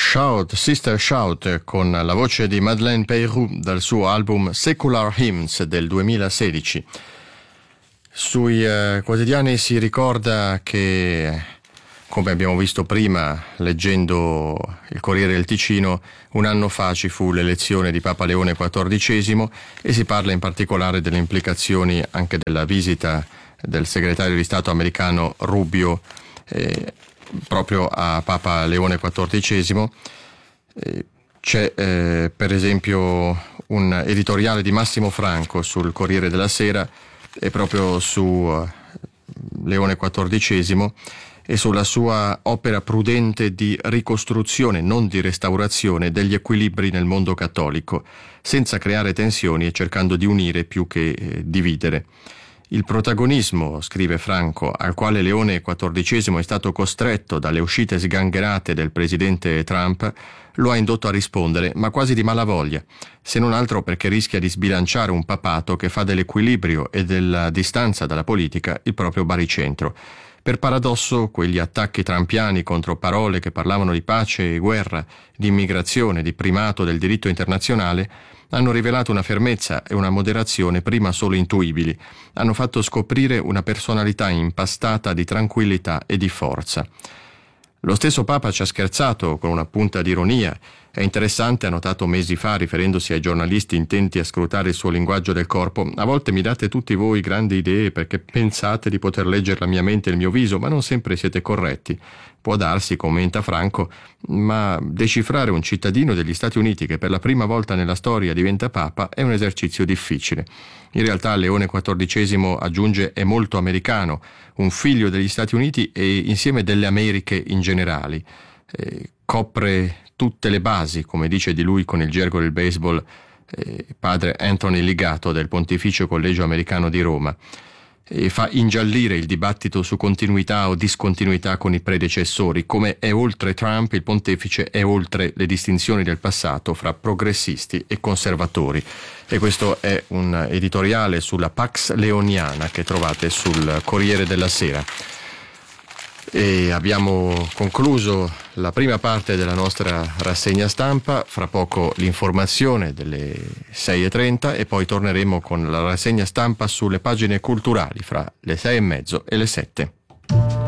Shout, Sister Shout, con la voce di Madeleine Peyroux dal suo album Secular Hymns del 2016. Sui quotidiani si ricorda che, come abbiamo visto prima leggendo il Corriere del Ticino, un anno fa ci fu l'elezione di Papa Leone XIV e si parla in particolare delle implicazioni anche della visita del segretario di Stato americano Rubio proprio a Papa Leone XIV. C'è per esempio un editoriale di Massimo Franco sul Corriere della Sera e proprio su Leone XIV e sulla sua opera prudente di ricostruzione, non di restaurazione, degli equilibri nel mondo cattolico, senza creare tensioni e cercando di unire più che dividere. Il protagonismo, scrive Franco, al quale Leone XIV è stato costretto dalle uscite sgangherate del presidente Trump, lo ha indotto a rispondere, ma quasi di malavoglia, se non altro perché rischia di sbilanciare un papato che fa dell'equilibrio e della distanza dalla politica il proprio baricentro. Per paradosso, quegli attacchi trampiani contro parole che parlavano di pace e guerra, di immigrazione, di primato del diritto internazionale, hanno rivelato una fermezza e una moderazione prima solo intuibili, hanno fatto scoprire una personalità impastata di tranquillità e di forza. Lo stesso Papa ci ha scherzato con una punta di ironia. È interessante, ha notato mesi fa, riferendosi ai giornalisti intenti a scrutare il suo linguaggio del corpo: a volte mi date tutti voi grandi idee perché pensate di poter leggere la mia mente e il mio viso, ma non sempre siete corretti. Può darsi, commenta Franco, ma decifrare un cittadino degli Stati Uniti che per la prima volta nella storia diventa Papa è un esercizio difficile. In realtà Leone XIV, aggiunge, è molto americano, un figlio degli Stati Uniti e insieme delle Americhe in generale. Copre tutte le basi, come dice di lui con il gergo del baseball padre Anthony Ligato del Pontificio Collegio Americano di Roma, e fa ingiallire il dibattito su continuità o discontinuità con i predecessori. Come è oltre Trump, il pontefice è oltre le distinzioni del passato fra progressisti e conservatori. E questo è un editoriale sulla Pax Leoniana che trovate sul Corriere della Sera. E abbiamo concluso la prima parte della nostra rassegna stampa, fra poco l'informazione delle 6:30 e poi torneremo con la rassegna stampa sulle pagine culturali fra le 6:30 e le 7.